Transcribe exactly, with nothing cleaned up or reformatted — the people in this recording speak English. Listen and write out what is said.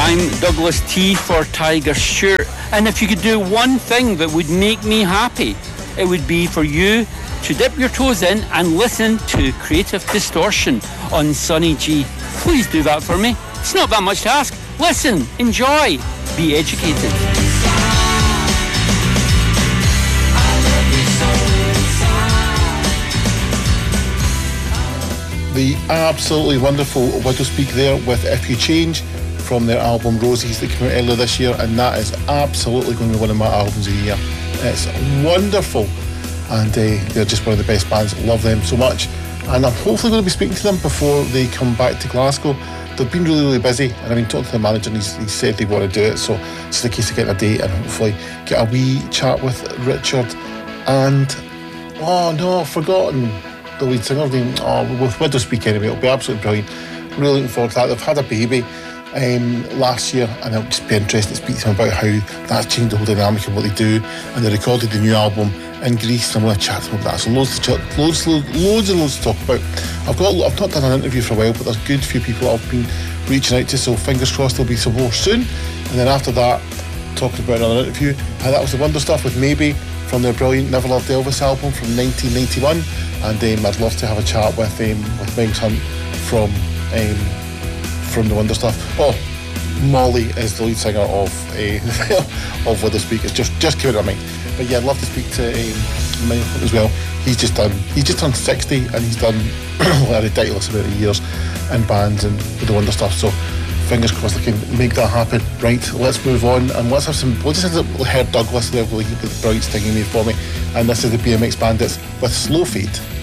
I'm Douglas T for Tiger Stewart, and if you could do one thing that would make me happy, it would be for you to dip your toes in and listen to Creative Distortion on Sonny G. Please do that for me. It's not that much to ask. Listen, enjoy, be educated. The absolutely wonderful Widow Speak there with If You Change from their album Roses that came out earlier this year, and that is absolutely going to be one of my albums of the year. It's wonderful, and uh, they're just one of the best bands. Love them so much, and I'm hopefully going to be speaking to them before they come back to Glasgow. They've been really, really busy, and I've been talking to the manager, and he's, he said they want to do it, so it's just a case of getting a date and hopefully get a wee chat with Richard and, oh no, I've forgotten the lead singer name. Oh, with Widow Speak anyway. It'll be absolutely brilliant. Really looking forward to that. They've had a baby um, last year, and it'll just be interesting to speak to them about how that's changed the whole dynamic of what they do. And they recorded the new album in Greece, and I'm going to chat to them about that. So loads to ch- loads, loads, loads and loads to talk about. I've got, I've not done an interview for a while, but there's a good few people I've been reaching out to, so fingers crossed there'll be some more soon. And then after that, talking about another interview. And that was the Wonder Stuff with Maybe from their brilliant Never Loved Elvis album from nineteen ninety-one. And um, I'd love to have a chat with um, with Mings Hunt from um, from the Wonder Stuff. Oh, Molly is the lead singer of uh, of Widow Speak. It's just just came out of my mind. But yeah, I'd love to speak to um, Mings Hunt as well. He's just done he's just turned sixty, and he's done a ridiculous amount of years in bands and with the Wonder Stuff. So fingers crossed they can make that happen. Right, let's move on, and let's have some. We'll just have to hear Douglas there. Will he put the bright sting he made for me? And this is the B M X Bandits with Slow Fade.